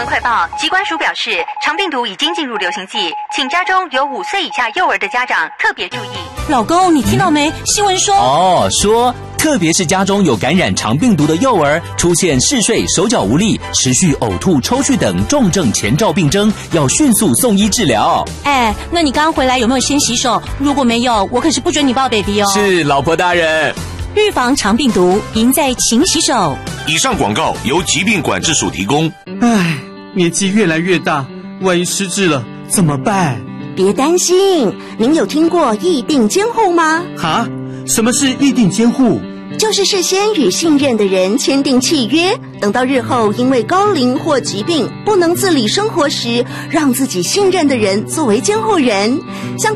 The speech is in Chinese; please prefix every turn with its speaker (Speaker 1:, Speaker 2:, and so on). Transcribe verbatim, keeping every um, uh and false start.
Speaker 1: 闻快报，疾管署表示，肠病毒已经进入流行季，请家中有五岁以下幼儿的家长特别注意。
Speaker 2: 老公，你听到没？新闻说
Speaker 3: 哦，说特别是家中有感染肠病毒的幼儿，出现嗜睡、手脚无力、持续呕吐、抽搐等重症前兆病征，要迅速送医治疗。
Speaker 2: 哎，那你刚回来有没有先洗手？如果没有，我可是不准你抱 baby 哦。
Speaker 3: 是，老婆大人。
Speaker 2: 预防肠病毒，赢在勤洗手。
Speaker 4: 以上广告由疾病管制署提供。
Speaker 5: 唉，年纪越来越大，万一失智了怎么办？
Speaker 6: 别担心，您有听过议定监护吗？
Speaker 5: 哈？什么是议定监护？
Speaker 6: 就是事先与信任的人签订契约，等到日后因为高龄或疾病不能自理生活时，让自己信任的人作为监护人。像